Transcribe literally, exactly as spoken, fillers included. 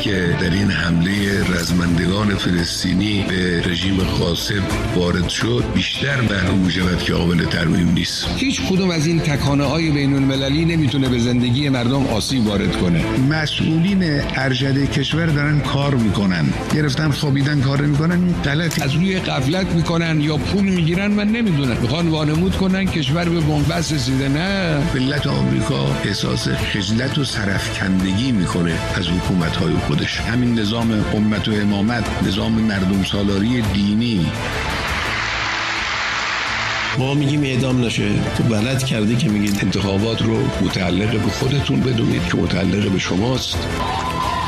که در این حمله رزمندگان فلسطینی به رژیم غاصب وارد شد بیشتر معلوم می‌شود که قابل ترمیم نیست. هیچ کدوم از این تکانه‌های بین‌المللی نمیتونه به زندگی مردم آسیب وارد کنه. مسئولین ارشد کشور دارن کار میکنن، گرفتن خوابیدن کار میکنن، این غلطی. از روی غفلت میکنن یا پول میگیرن، من نمیدونم، میخوان وانمود کنن کشور به بنبست رسیده. نه، ملت آمریکا احساس خجلت و سرفکندگی میکنه از حکومت‌های خودش. همین نظام امت و امامت، نظام مردم سالاری دینی. ما میگیم اعدام نشه، تو بلد کردی که میگید انتخابات رو متعلق به خودتون بدونید که متعلق به شماست.